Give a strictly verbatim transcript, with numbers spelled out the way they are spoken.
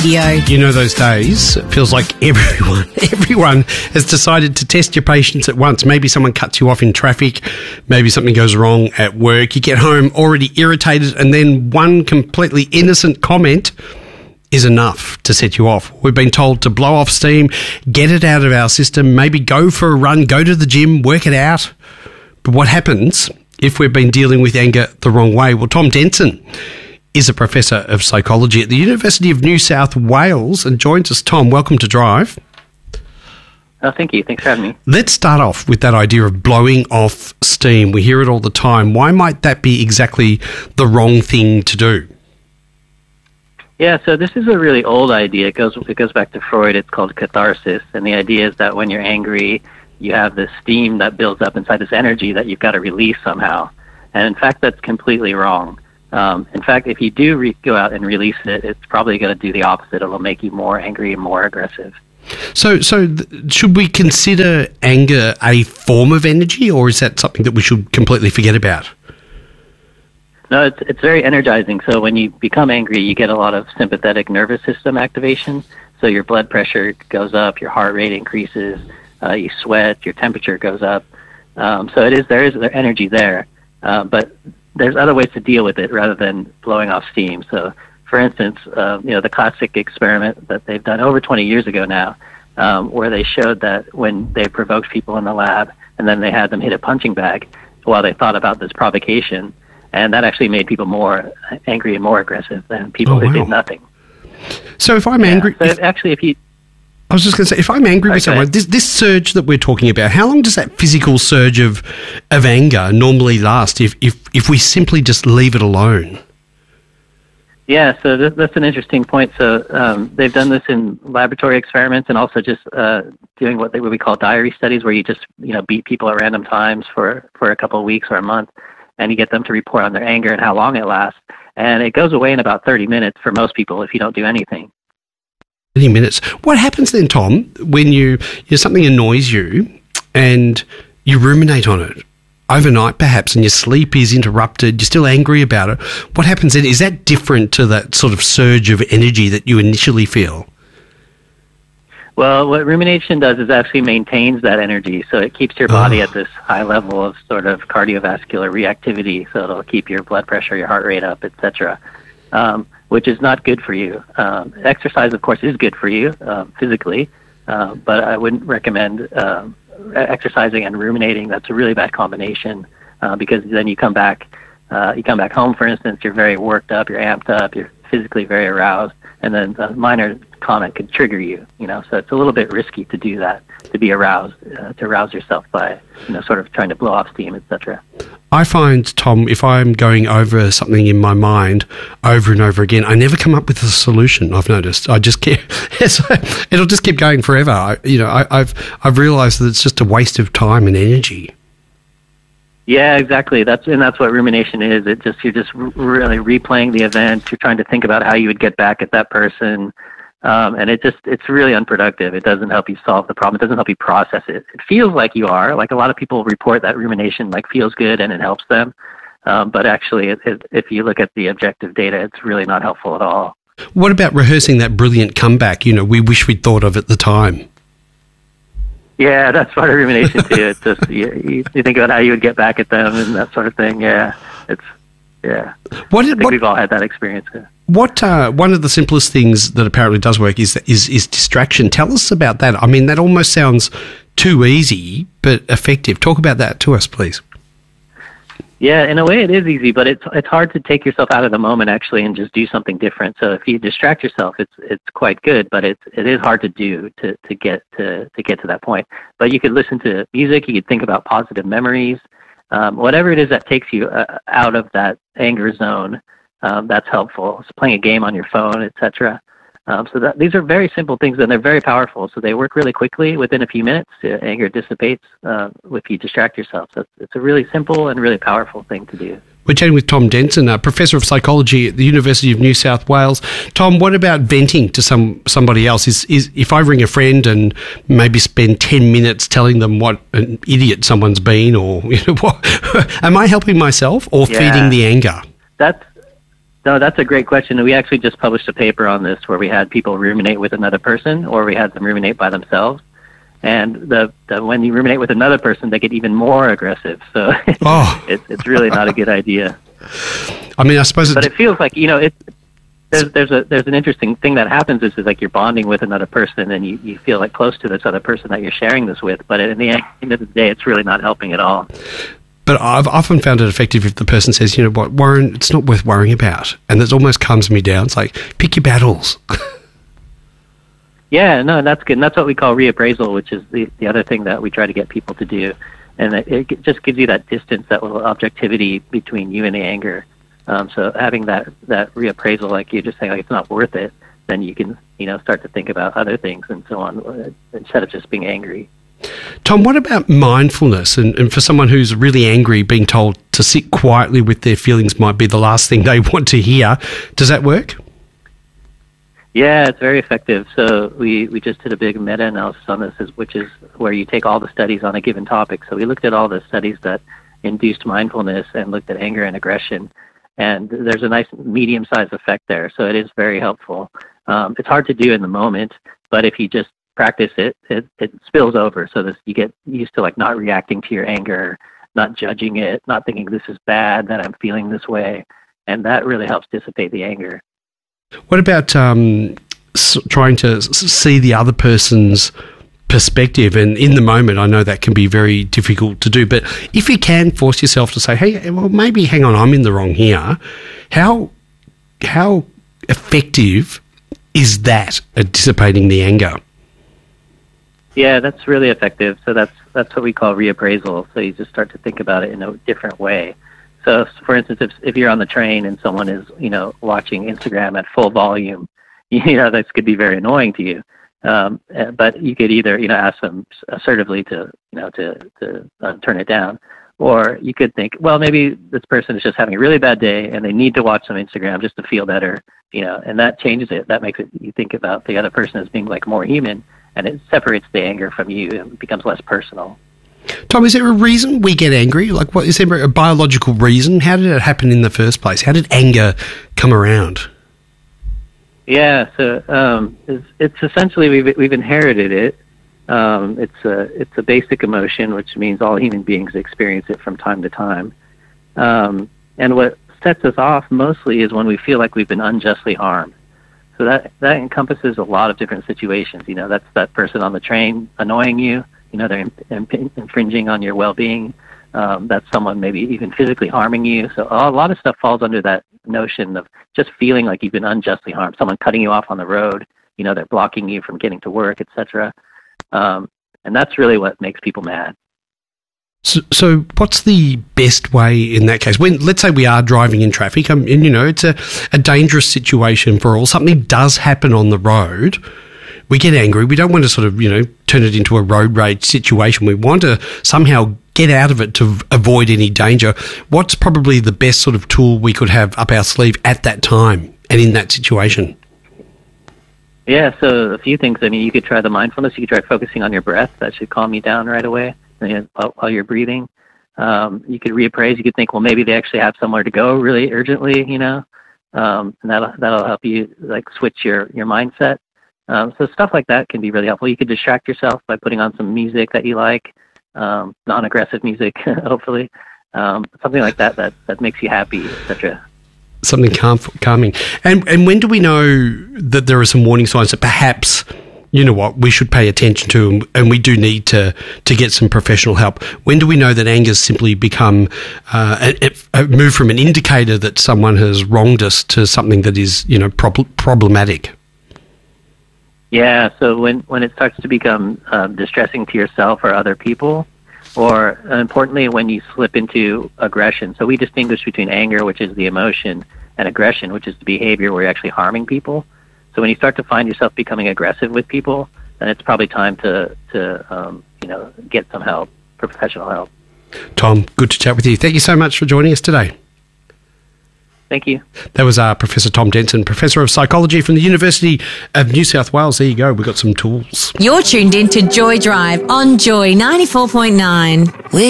Radio. You know those days, it feels like everyone, everyone has decided to test your patience at once. Maybe someone cuts you off in traffic, maybe something goes wrong at work, you get home already irritated, and then one completely innocent comment is enough to set you off. We've been told to blow off steam, get it out of our system, maybe go for a run, go to the gym, work it out. But what happens if we've been dealing with anger the wrong way? Well, Tom Denson is a professor of psychology at the University of New South Wales and joins us. Tom, welcome to Drive. Oh, thank you. Thanks for having me. Let's start off with that idea of blowing off steam. We hear it all the time. Why might that be exactly the wrong thing to do? Yeah, so this is a really old idea. It goes it goes back to Freud. It's called catharsis, and the idea is that when you're angry, you have this steam that builds up inside this energy that you've got to release somehow. And in fact, that's completely wrong. Um, in fact, if you do re- go out and release it, it's probably going to do the opposite. It'll make you more angry and more aggressive. So, so th- should we consider anger a form of energy, or is that something that we should completely forget about? No, it's it's very energizing. So when you become angry, you get a lot of sympathetic nervous system activation. So your blood pressure goes up, your heart rate increases, uh, you sweat, your temperature goes up. Um, so it is there is there energy there, uh, but there's other ways to deal with it rather than blowing off steam. So, for instance, uh, you know, the classic experiment that they've done over twenty years ago now, um, where they showed that when they provoked people in the lab and then they had them hit a punching bag while they thought about this provocation, and that actually made people more angry and more aggressive than people Oh, who wow. did nothing. So if I'm Yeah. angry... So if- actually, if you... I was just going to say, if I'm angry with Okay. someone, this this surge that we're talking about, how long does that physical surge of of anger normally last if, if, if we simply just leave it alone? Yeah, so th- that's an interesting point. So um, they've done this in laboratory experiments and also just uh, doing what, they, what we call diary studies, where you just you know beat people at random times for, for a couple of weeks or a month, and you get them to report on their anger and how long it lasts. And it goes away in about thirty minutes for most people if you don't do anything. thirty minutes. What happens then, Tom, when you, you know, something annoys you and you ruminate on it overnight perhaps and your sleep is interrupted, you're still angry about it? What happens then? Is that different to that sort of surge of energy that you initially feel? Well, what rumination does is actually maintains that energy, so it keeps your body at this high level of sort of cardiovascular reactivity, so it'll keep your blood pressure, your heart rate up, et cetera, um, which is not good for you. Um, exercise, of course, is good for you uh, physically, uh, but I wouldn't recommend uh, exercising and ruminating. That's a really bad combination uh, because then you come back, uh, you come back home, for instance, you're very worked up, you're amped up, you're physically very aroused, and then a minor comment could trigger you, you know, so it's a little bit risky to do that, to be aroused, uh, to arouse yourself by, you know, sort of trying to blow off steam, et cetera. I find, Tom, if I'm going over something in my mind over and over again, I never come up with a solution, I've noticed. I just keep, it'll just keep going forever. I, you know, I, I've, I've realised that it's just a waste of time and energy. Yeah, exactly. That's and that's what rumination is. It just you're just r- really replaying the event. You're trying to think about how you would get back at that person, um, and it just it's really unproductive. It doesn't help you solve the problem. It doesn't help you process it. It feels like you are like a lot of people report that rumination like feels good and it helps them, um, but actually, it, it, if you look at the objective data, it's really not helpful at all. What about rehearsing that brilliant comeback, you know, we wish we'd thought of at the time? Yeah, that's part of rumination too. It's just you, you think about how you would get back at them and that sort of thing. Yeah, it's yeah. What, I think what, we've all had that experience. Yeah. what uh, one of the simplest things that apparently does work is, is is distraction. Tell us about that. I mean, that almost sounds too easy, but effective. Talk about that to us, please. Yeah, in a way it is easy, but it's it's hard to take yourself out of the moment actually and just do something different. So if you distract yourself, it's it's quite good, but it's it is hard to do to, to get to, to get to that point. But you could listen to music, you could think about positive memories, um, whatever it is that takes you uh, out of that anger zone. Um, that's helpful. So playing a game on your phone, et cetera. Um, so that, these are very simple things, and they're very powerful. So they work really quickly. Within a few minutes, uh, anger dissipates uh, if you distract yourself. So it's, it's a really simple and really powerful thing to do. We're chatting with Tom Denson, a professor of psychology at the University of New South Wales. Tom, what about venting to some somebody else? Is is if I ring a friend and maybe spend ten minutes telling them what an idiot someone's been, or you know, what, am I helping myself or Yeah. feeding the anger? That's No, that's a great question. We actually just published a paper on this where we had people ruminate with another person, or we had them ruminate by themselves. And the, the when you ruminate with another person, they get even more aggressive. So oh. it's it's really not a good idea. I mean, I suppose, but it feels like, you know, it's there's there's a there's an interesting thing that happens is, is like you're bonding with another person, and you, you feel like close to this other person that you're sharing this with. But in the end of the day, it's really not helping at all. But I've often found it effective if the person says, you know what, Warren, it's not worth worrying about. And that almost calms me down. It's like, pick your battles. Yeah, no, that's good. And that's what we call reappraisal, which is the, the other thing that we try to get people to do. And it, it just gives you that distance, that little objectivity between you and the anger. Um, so having that, that reappraisal, like you're just saying, like, it's not worth it, then you can, you know, start to think about other things and so on, instead of just being angry. Tom, what about mindfulness? And, and for someone who's really angry, being told to sit quietly with their feelings might be the last thing they want to hear. Does that work? Yeah, it's very effective. So we, we just did a big meta-analysis on this, which is where you take all the studies on a given topic. So we looked at all the studies that induced mindfulness and looked at anger and aggression. And there's a nice medium-sized effect there. So it is very helpful. Um, it's hard to do in the moment, but if you just practice it, it, it spills over. So this, you get used to like not reacting to your anger, not judging it, not thinking this is bad, that I'm feeling this way. And that really helps dissipate the anger. What about um, s- trying to s- see the other person's perspective? And in the moment, I know that can be very difficult to do, but if you can force yourself to say, hey, well, maybe, hang on, I'm in the wrong here. How, how effective is that at dissipating the anger? Yeah, that's really effective. So that's that's what we call reappraisal. So you just start to think about it in a different way. So, for instance, if if you're on the train and someone is, you know, watching Instagram at full volume, you know, this could be very annoying to you. Um, but you could either, you know, ask them assertively to, you know, to to uh, turn it down, or you could think, well, maybe this person is just having a really bad day and they need to watch some Instagram just to feel better, you know, and that changes it. That makes it, you think about the other person as being like more human, and it separates the anger from you and becomes less personal. Tom, is there a reason we get angry? Like, what is there a biological reason? How did it happen in the first place? How did anger come around? Yeah, so um, it's, it's essentially we've we've inherited it. Um, it's a it's a basic emotion, which means all human beings experience it from time to time. Um, and what sets us off mostly is when we feel like we've been unjustly harmed. So that that encompasses a lot of different situations. You know, that's that person on the train annoying you. You know, they're imp- infringing on your well-being. Um, that's someone maybe even physically harming you. So a lot of stuff falls under that notion of just feeling like you've been unjustly harmed. Someone cutting you off on the road. You know, they're blocking you from getting to work, et cetera. Um, and that's really what makes people mad. So, so what's the best way in that case? When, let's say we are driving in traffic, um, and, you know, it's a, a dangerous situation for all. Something does happen on the road. We get angry. We don't want to sort of, you know, turn it into a road rage situation. We want to somehow get out of it to avoid any danger. What's probably the best sort of tool we could have up our sleeve at that time and in that situation? Yeah, so a few things. I mean, you could try the mindfulness. You could try focusing on your breath. That should calm you down right away while you're breathing. Um, you could reappraise. You could think, well, maybe they actually have somewhere to go really urgently, you know, um, and that'll, that'll help you like switch your, your mindset. Um, so stuff like that can be really helpful. You could distract yourself by putting on some music that you like, um, non-aggressive music, hopefully, um, something like that, that that makes you happy, et cetera. Something calm, calming. And and when do we know that there are some warning signs that perhaps, you know what, we should pay attention to, and, and we do need to, to get some professional help? When do we know that anger's simply become uh, a, a move from an indicator that someone has wronged us to something that is, you know, prob- problematic? Yeah, so when, when it starts to become um, distressing to yourself or other people, or uh, importantly, when you slip into aggression. So we distinguish between anger, which is the emotion, and aggression, which is the behavior where you're actually harming people. So when you start to find yourself becoming aggressive with people, then it's probably time to, to um, you know, get some help, professional help. Tom, good to chat with you. Thank you so much for joining us today. Thank you. That was uh, Professor Tom Denson, Professor of Psychology from the University of New South Wales. There you go. We've got some tools. You're tuned in to Joy Drive on Joy ninety-four point nine. We're